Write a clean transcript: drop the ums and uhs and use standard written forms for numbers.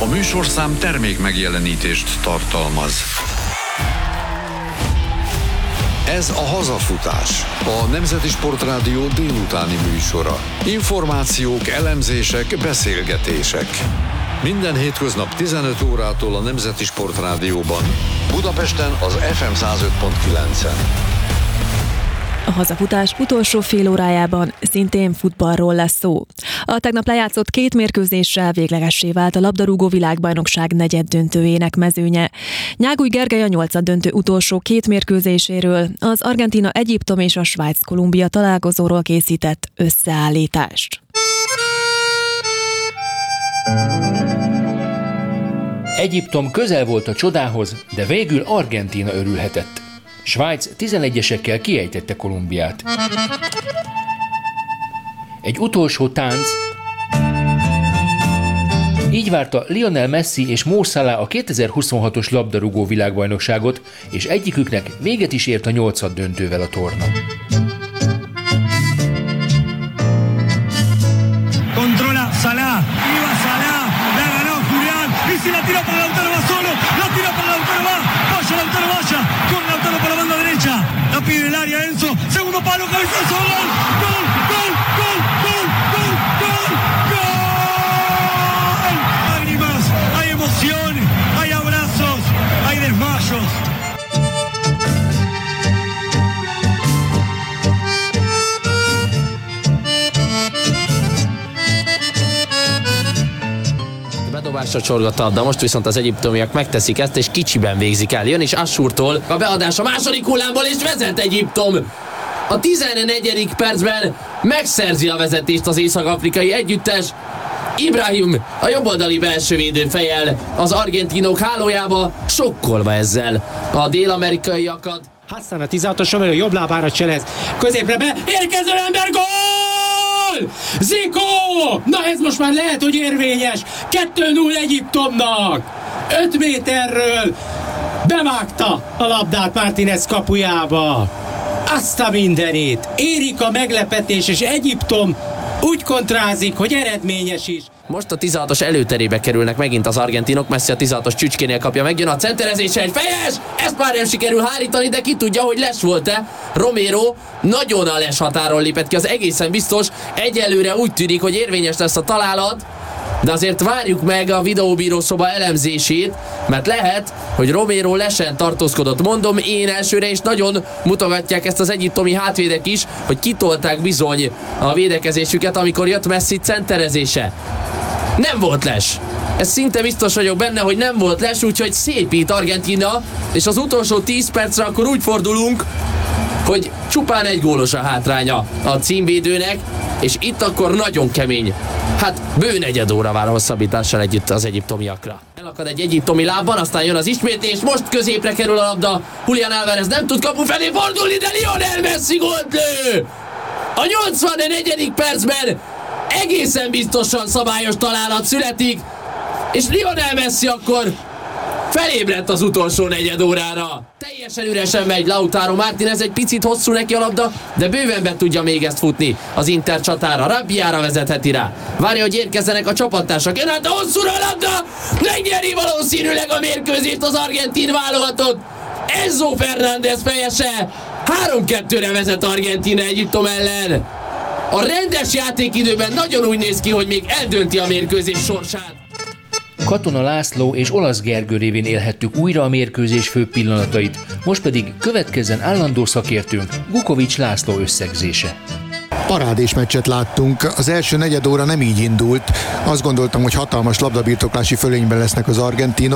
A műsorszám termék megjelenítést tartalmaz. Ez a Hazafutás, a Nemzeti Sportrádió délutáni műsora. Információk, elemzések, beszélgetések. Minden hétköznap 15 órától a Nemzeti Sportrádióban. Budapesten az FM 105.9-en. A Hazafutás utolsó fél órájában szintén futballról lesz szó. A tegnap lejátszott 2 mérkőzéssel véglegessé vált a labdarúgó világbajnokság negyeddöntőjének mezőnye. Nyáguly Gergely a 8-döntő utolsó 2 mérkőzéséről, az Argentína Egyiptom és a Svájc Kolumbia találkozóról készített összeállítást. Egyiptom közel volt a csodához, de végül Argentína örülhetett. Svájc 11-esekkel kiejtette Kolumbiát. Egy utolsó tánc. Így várta Lionel Messi és Mo Salah a 2026-os labdarúgó világbajnokságot, és egyiküknek véget is ért a 8-döntővel a torna. Controla Salah, iba Salah, la ganó Julián, y si la tira para Lautaro, va solo, la tira para Lautaro, va, vaya Lautaro, vaya, con Lautaro para la banda derecha, la pide el área Enzo, segundo palo, cabezazo, gol, gol, gol, gol, gol, gol, gol, gol, lágrimas, hay emoción, hay abrazos, hay desmayos. Bedobásra csorgott a labda, most viszont az egyiptomiak megteszik ezt, és kicsiben végzik el. Jön és Assurtól a beadás a második hullámból, és vezet Egyiptom. A 14. percben megszerzi a vezetést az észak-afrikai együttes. Ibrahim a jobboldali belső védőfejjel az argentinok hálójába, sokkolva ezzel a dél-amerikaiakat. Hassan a 16-os a jobb lábára cselez. Középre be, érkező ember, gól! Zico! Na ez most már lehet, hogy érvényes. 2-0 Egyiptomnak. 5 méterről bevágta a labdát Martínez kapujába. Azt a mindenit. Érik a meglepetés, és Egyiptom úgy kontrázik, hogy eredményes is. Most a 16-os előterébe kerülnek megint az argentinok, Messi a 16-os csücskénél kapja meg, jön a centerezése, egy fejes, ezt már nem sikerül hárítani, de ki tudja, hogy les volt-e. Romero nagyon a les határon lépett ki, az egészen biztos, egyelőre úgy tűnik, hogy érvényes lesz a találat, de azért várjuk meg a videóbírószoba elemzését, mert lehet, hogy Romero lesen tartózkodott. Mondom én elsőre, és nagyon mutogatják ezt az egyiptomi hátvédek is, hogy kitolták bizony a védekezésüket, amikor jött Messi centerezése. Nem volt les. Ez szinte biztos vagyok benne, hogy nem volt les, úgyhogy szépít Argentína, és az utolsó 10 percre akkor úgy fordulunk, hogy csupán 1 gólos a hátránya a címvédőnek, és itt akkor nagyon kemény. Hát bő negyed óra vár a hosszabbítással együtt az egyiptomiakra. Elakad egy egyiptomi lábban, aztán jön az ismétlés, most középre kerül a labda. Julián Álvarez nem tud kapu felé fordulni, de Lionel Messi gólt lő! A 84. percben egészen biztosan szabályos találat születik, és Lionel Messi akkor felébredt az utolsó negyed órára. Teljesen üresen megy Lautaro Martínez, egy picit hosszú neki a labda, de bőven be tudja még ezt futni az Inter csatára. Rabbiára vezetheti rá. Várja, hogy érkezzenek a csapattársak. Jön át a hosszúra a labda! Megnyeri valószínűleg a mérkőzést az argentin válogatott. Enzo Fernández fejese. 3-2-re vezet Argentína Egyiptom ellen. A rendes játékidőben nagyon úgy néz ki, hogy még eldönti a mérkőzés sorsát. Katona László és Olasz Gergő révén élhettük újra a mérkőzés fő pillanatait, most pedig következzen állandó szakértőnk, Vukovics László összegzése. Parádés meccset láttunk, az első negyed óra nem így indult. Azt gondoltam, hogy hatalmas labdabirtoklási fölényben lesznek az argentinok.